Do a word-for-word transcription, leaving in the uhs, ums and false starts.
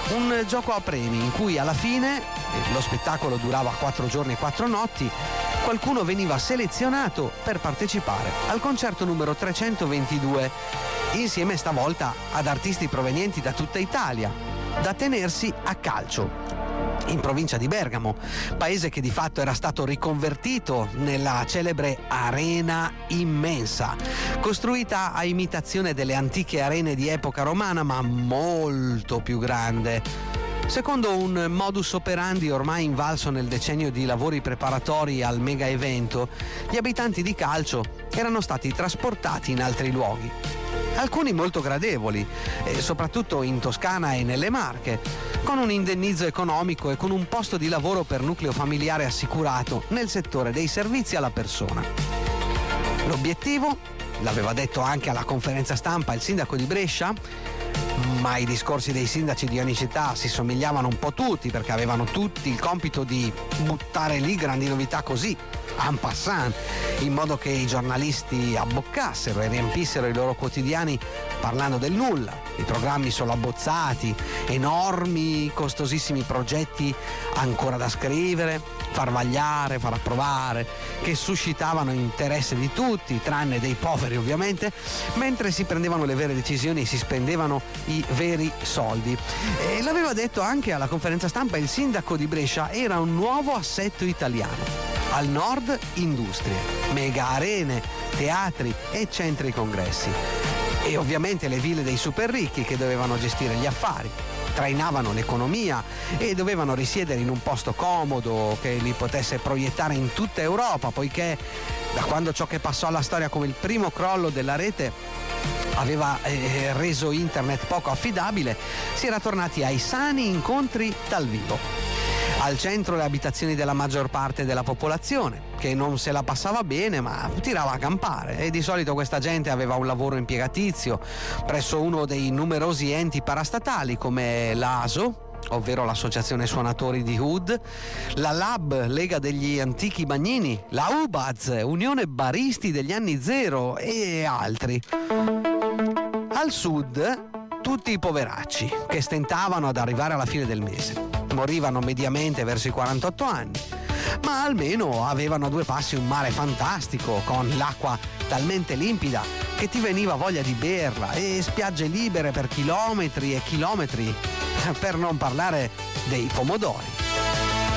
Un gioco a premi in cui alla fine, lo spettacolo durava quattro giorni e quattro notti, qualcuno veniva selezionato per partecipare al concerto numero trecentoventidue, insieme stavolta ad artisti provenienti da tutta Italia, da tenersi a Calcio, in provincia di Bergamo, paese che di fatto era stato riconvertito nella celebre Arena Immensa, costruita a imitazione delle antiche arene di epoca romana, ma molto più grande. Secondo un modus operandi ormai invalso nel decennio di lavori preparatori al mega evento, gli abitanti di Calcio erano stati trasportati in altri luoghi, alcuni molto gradevoli, eh, soprattutto in Toscana e nelle Marche, con un indennizzo economico e con un posto di lavoro per nucleo familiare assicurato nel settore dei servizi alla persona. L'obiettivo, l'aveva detto anche alla conferenza stampa il sindaco di Brescia, ma i discorsi dei sindaci di ogni città si somigliavano un po' tutti, perché avevano tutti il compito di buttare lì grandi novità così, en passant, in modo che i giornalisti abboccassero e riempissero i loro quotidiani parlando del nulla. I programmi solo abbozzati, enormi, costosissimi progetti ancora da scrivere, far vagliare, far approvare, che suscitavano interesse di tutti, tranne dei poveri ovviamente, mentre si prendevano le vere decisioni e si spendevano i veri soldi. E l'aveva detto anche alla conferenza stampa il sindaco di Brescia: era un nuovo assetto italiano. Al nord industrie, mega arene, teatri e centri congressi. E ovviamente le ville dei super ricchi che dovevano gestire gli affari, trainavano l'economia e dovevano risiedere in un posto comodo che li potesse proiettare in tutta Europa, poiché da quando ciò che passò alla storia come il primo crollo della rete aveva eh, reso internet poco affidabile, si era tornati ai sani incontri dal vivo. Al centro le abitazioni della maggior parte della popolazione, che non se la passava bene ma tirava a campare, e di solito questa gente aveva un lavoro impiegatizio presso uno dei numerosi enti parastatali come l'A S O, ovvero l'Associazione Suonatori di Oud, la L A B, Lega degli Antichi Bagnini, la U B A Z, Unione Baristi degli anni zero e altri. Al sud tutti i poveracci che stentavano ad arrivare alla fine del mese. Morivano mediamente verso i quarantotto anni, ma almeno avevano a due passi un mare fantastico, con l'acqua talmente limpida che ti veniva voglia di berla, e spiagge libere per chilometri e chilometri, per non parlare dei pomodori.